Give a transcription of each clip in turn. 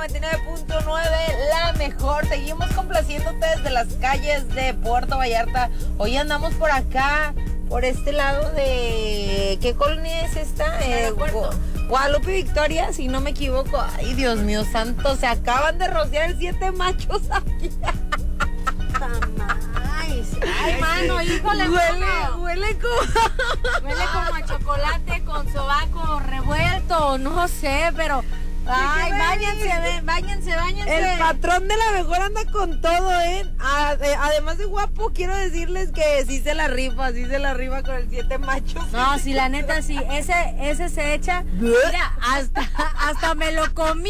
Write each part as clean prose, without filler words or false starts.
99.9, la mejor. Seguimos complaciéndote desde las calles de Puerto Vallarta. Hoy andamos por acá, por este lado de... ¿Qué colonia es esta? Guadalupe Victoria, si no me equivoco. Ay, Dios mío santo, se acaban de rociar el 7 machos aquí. Ay, mano, híjole. Huele como a chocolate con sobaco revuelto, no sé, pero... Ay, váyanse. El patrón de la mejor anda con todo, ¿eh? Además de guapo, quiero decirles que sí se la rifa con el 7 machos. No, sí, la neta, sí, ese se echa. Mira, hasta me lo comí.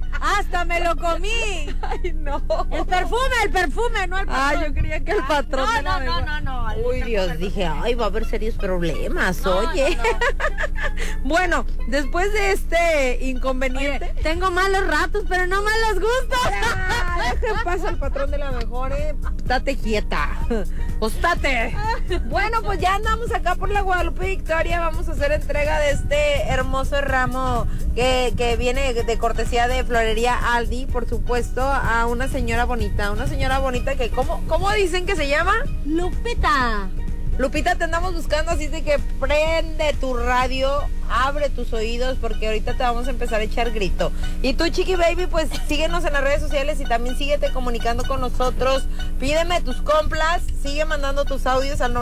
Ay, no. El perfume, no el patrón. Ay, yo creía que el patrón de la mejor. No. Uy, Dios, dije, ay, va a haber serios problemas, oye. No. Bueno, después de este inconveniente... Oye, tengo malos ratos, pero no malos gustos. Deja en paz al patrón de la mejor, Estate quieta. Postate. Bueno, pues ya andamos acá por la Guadalupe Victoria. Vamos a hacer entrega de este hermoso ramo que viene de cortesía de Florería Aldi, por supuesto, a una señora bonita que, ¿cómo dicen que se llama? Lupita, te andamos buscando, así de que prende tu radio, abre tus oídos, porque ahorita te vamos a empezar a echar grito. Y tú, Chiqui Baby, pues síguenos en las redes sociales y también síguete comunicando con nosotros. Pídeme tus compras, sigue mandando tus audios al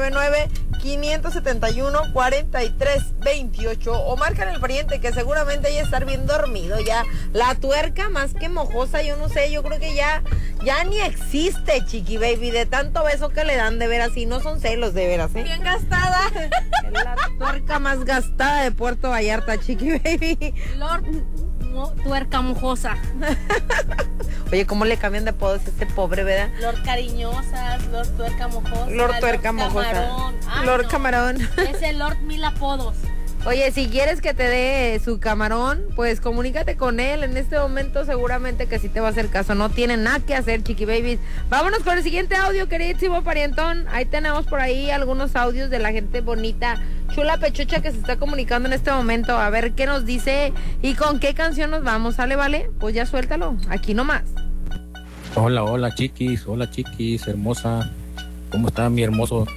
999-571-4328 o marca el pariente, que seguramente ya estar bien dormido ya. La tuerca más que mojosa, yo no sé, yo creo que ya ni existe, Chiqui Baby, de tanto beso que le dan, de veras, y no son celos, de veras, ¿eh? Bien gastada. La tuerca más gastada de Puerto Vallarta, Chiqui Baby. Tuerca mojosa. Oye, ¿cómo le cambian de apodos a este pobre, verdad? Lord cariñosas, Lord tuerca mojosa. Lord tuerca mojosa. Camarón. Ay, Lord no. camarón. Es el Lord mil apodos. Oye, si quieres que te dé su camarón, pues comunícate con él. En este momento seguramente que sí te va a hacer caso. No tiene nada que hacer, Chiqui Babies. Vámonos con el siguiente audio, queridísimo parientón. Ahí tenemos por ahí algunos audios de la gente bonita, chula pechucha, que se está comunicando en este momento. A ver qué nos dice y con qué canción nos vamos. ¿Sale, vale? Pues ya suéltalo. Aquí nomás. Hola chiquis, hermosa. ¿Cómo está mi hermoso